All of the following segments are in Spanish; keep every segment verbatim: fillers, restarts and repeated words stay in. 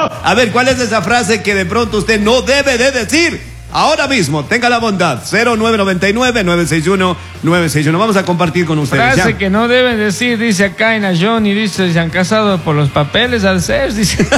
A ver, ¿cuál es esa frase que de pronto usted no debe de decir? Ahora mismo, tenga la bondad. cero nueve nueve nueve, nueve seis uno, nueve seis uno. Vamos a compartir con ustedes. Frase ya. que no deben decir, dice acá en Johnny, dice, se han casado por los papeles al ser, dice.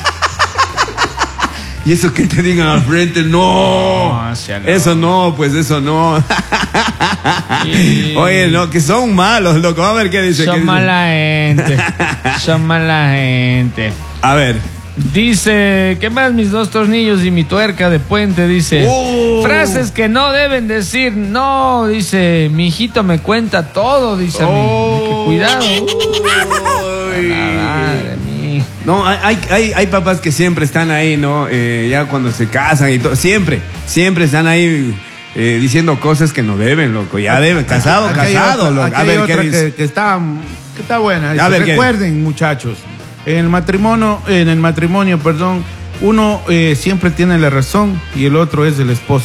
Y eso que te digan al frente, no. No, sea, no. Eso no, pues eso no. Y... Oye, no, que son malos, loco. A ver qué dice. Son ¿qué mala dice? gente. Son mala gente. A ver. Dice, ¿qué más? Mis dos tornillos y mi tuerca de puente, dice. Oh. Frases que no deben decir, no, dice, mi hijito me cuenta todo, dice oh. a mí. Que cuidado. Ay. Madre mía. No, hay, hay, hay papás que siempre están ahí, ¿no? Eh, ya cuando se casan y todo, siempre, siempre están ahí eh, diciendo cosas que no deben, loco. Ya deben, casado, Aquí hay casado, otra, loco. aquí A hay ver, otra ¿qué dice? que, que está, que está buena. Dice, A ver, ¿qué? recuerden, muchachos, en el matrimonio, en el matrimonio, perdón, uno eh, siempre tiene la razón y el otro es el esposo.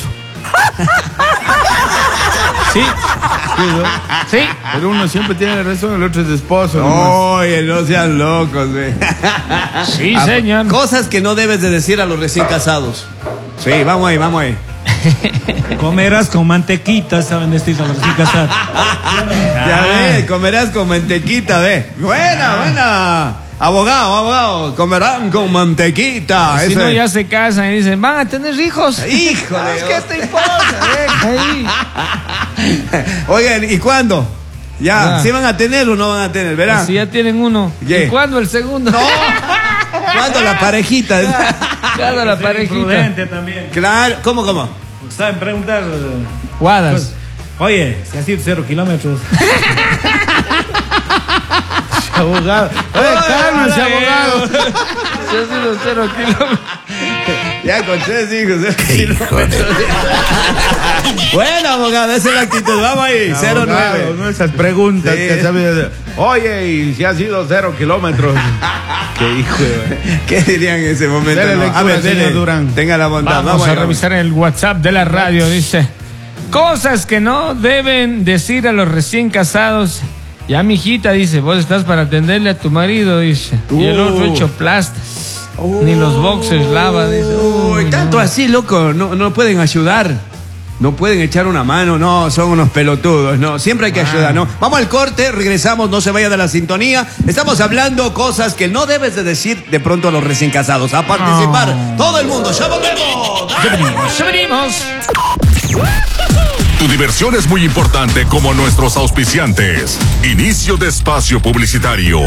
Sí. Sí, ¿no? Sí. Pero uno siempre tiene la razón, el otro es el esposo. Oye, no sean locos, güey. Sí, Ah, señor. Cosas que no debes de decir a los recién casados. Sí, vamos ahí, vamos ahí. Comerás con mantequita, saben decir a los recién casados. Ya ve, comerás con mantequita, ve. Buena, buena. Abogado, abogado, comerán con mantequita. Si Eso no, es. ya se casan y dicen, van a tener hijos. Híjole. ¿Qué te importa? Deja ahí. Oigan, ¿y cuándo? Ya, Ya. ¿sí van a tener o no van a tener? Verán. Si ya tienen uno. Yeah. ¿Y cuándo el segundo? No. ¿Cuándo la parejita? Cada la Ser parejita. imprudente también. Claro, ¿cómo, cómo? Saben preguntar. Guadas. Oye, si has ido cero kilómetros. Abogado. Oye, cálmese, Hola, abogado. Se ha sido cero kilómetros. Ya con tres hijos. Bueno, abogado, esa es la actitud. Vamos ahí, cero Abogado, nueve. no esas preguntas Sí. que sabes. Oye, y si ha sido cero kilómetros. Qué hijo de... ¿Qué dirían en ese momento? Dele No, lectura, a ver, señor dele. Durán. Tenga la bondad. Vamos, Vamos a ahí, revisar el WhatsApp de la radio. Dice, cosas que no deben decir a los recién casados. Ya, mijita, dice, vos estás para atenderle a tu marido, dice. Y el otro Uh. hecho plasta. Ni los boxers lava, dice. Uy, Uy, tanto no. así, loco, no, no pueden ayudar. No pueden echar una mano, no, son unos pelotudos, no, siempre hay que ayudar, ¿no? Vamos al corte, regresamos, no se vaya de la sintonía. Estamos hablando cosas que no debes de decir de pronto a los recién casados. A participar, todo el mundo, ya volvemos. Ya venimos, ya venimos. Tu diversión es muy importante como nuestros auspiciantes. Inicio de espacio publicitario.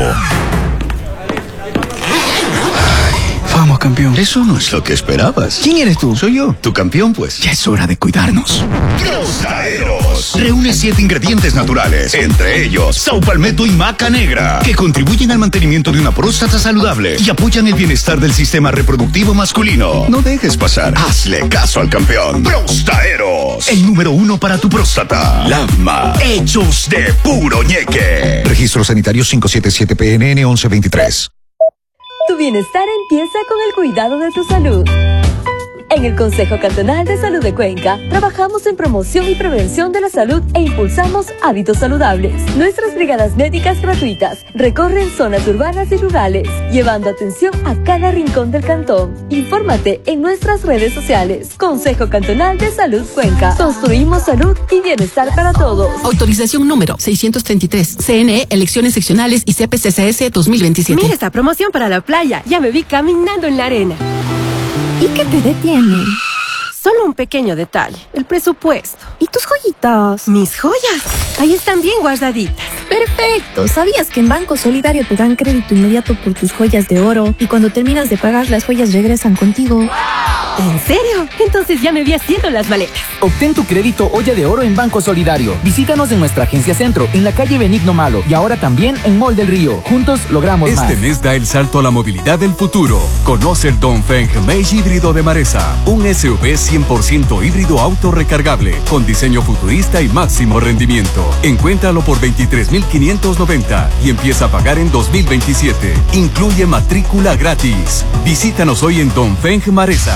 Vamos, campeón. Eso no es lo que esperabas. ¿Quién eres tú? Soy yo. Tu campeón, pues. Ya es hora de cuidarnos. Prostaeros. Reúne siete ingredientes naturales, entre ellos saupalmeto y maca negra, que contribuyen al mantenimiento de una próstata saludable y apoyan el bienestar del sistema reproductivo masculino. No dejes pasar. Hazle caso al campeón. Prostaeros. El número uno para tu próstata. Lavma. Hechos de puro ñeque. Registro sanitario cinco siete siete P N N once veintitrés. Tu bienestar empieza con el cuidado de tu salud. En el Consejo Cantonal de Salud de Cuenca, trabajamos en promoción y prevención de la salud e impulsamos hábitos saludables. Nuestras brigadas médicas gratuitas recorren zonas urbanas y rurales, llevando atención a cada rincón del cantón. Infórmate en nuestras redes sociales. Consejo Cantonal de Salud Cuenca. Construimos salud y bienestar para todos. Autorización número seiscientos treinta y tres. C N E, elecciones seccionales y C P C C S dos mil veintisiete. Mira esta promoción para la playa. Ya me vi caminando en la arena. ¿Y qué te detiene? Solo un pequeño detalle, el presupuesto. ¿Y tus joyitas? Mis joyas. Ahí están bien guardaditas. Perfecto. ¿Sabías que en Banco Solidario te dan crédito inmediato por tus joyas de oro y cuando terminas de pagar las joyas regresan contigo? ¿En serio? Entonces ya me vi haciendo las maletas. Obtén tu crédito olla de oro en Banco Solidario. Visítanos en nuestra agencia centro, en la calle Benigno Malo y ahora también en Mall del Río. Juntos logramos más. Este mes da el salto a la movilidad del futuro. Conoce el Dongfeng Meiji híbrido de Maresa. Un S U V cien por ciento híbrido autorrecargable con diseño futurista y máximo rendimiento. Encuéntralo por veintitrés mil quinientos noventa y empieza a pagar en dos mil veintisiete. Incluye matrícula gratis. Visítanos hoy en Dongfeng Maresa.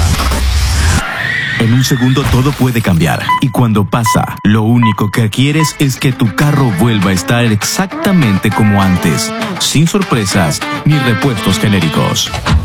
En un segundo todo puede cambiar y cuando pasa, lo único que quieres es que tu carro vuelva a estar exactamente como antes, sin sorpresas ni repuestos genéricos.